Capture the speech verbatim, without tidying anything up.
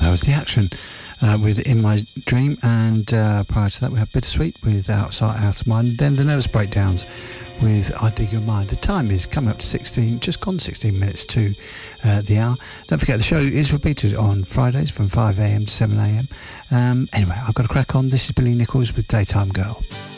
that was The Action uh, with In My Dream, and uh, prior to that we had Bittersweet with Outside Out of Mind, then The Nervous Breakdowns with I Dig Your Mind. The time is coming up to sixteen, just gone sixteen minutes to uh, the hour. Don't forget the show is repeated on Fridays from five a m to seven a m. Um, anyway, I've got to crack on. This is Billy Nichols with Daytime Girl.